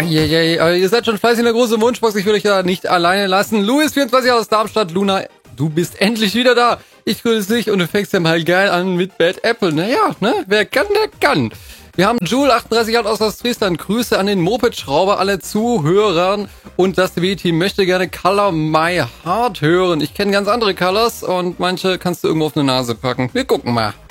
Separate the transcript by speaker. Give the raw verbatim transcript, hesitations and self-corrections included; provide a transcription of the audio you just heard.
Speaker 1: Eieiei, aber ihr seid schon fleißig in der großen Wunschbox. Ich will euch ja nicht alleine lassen. Louis vierundzwanzig aus Darmstadt. Luna, du bist endlich wieder da. Ich grüße dich und du fängst ja mal geil an mit Bad Apple. Naja, ne? Wer kann, der kann. Wir haben Jule achtunddreißig aus Ostfriesland. Grüße an den Moped-Schrauber, alle Zuhörern. Und das W-Team möchte gerne Color My Heart hören. Ich kenne ganz andere Colors und manche kannst du irgendwo auf eine Nase packen. Wir gucken mal.